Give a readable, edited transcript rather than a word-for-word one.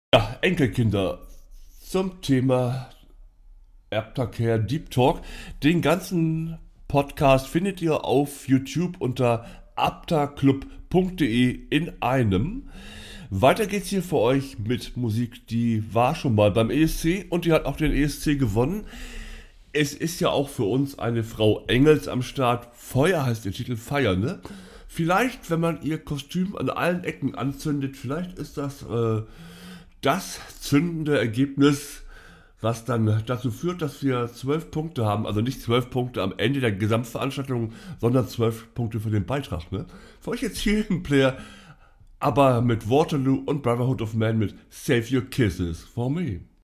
Ja, Enkelkinder zum Thema Erbtag Deep Talk. Den ganzen Podcast findet ihr auf YouTube unter aptaclub.de in einem. Weiter geht's hier für euch mit Musik, die war schon mal beim ESC und die hat auch den ESC gewonnen. Es ist ja auch für uns eine Frau Engels am Start. Feuer heißt der Titel, Feier, ne? Vielleicht, wenn man ihr Kostüm an allen Ecken anzündet, vielleicht ist das zündende Ergebnis, was dann dazu führt, dass wir 12 Punkte haben. Also nicht 12 Punkte am Ende der Gesamtveranstaltung, sondern 12 Punkte für den Beitrag. Ne? Für euch jetzt hier im Player, aber mit Waterloo und Brotherhood of Man mit Save Your Kisses for Me.